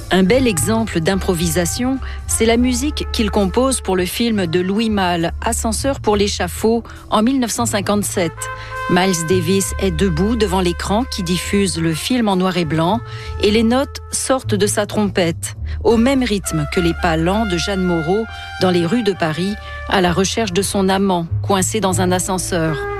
Un bel exemple d'improvisation, c'est la musique qu'il compose pour le film de Louis Malle, Ascenseur pour l'échafaud, en 1957. Miles Davis est debout devant l'écran qui diffuse le film en noir et blanc et les notes sortent de sa trompette, au même rythme que les pas lents de Jeanne Moreau dans les rues de Paris à la recherche de son amant, coincé dans un ascenseur.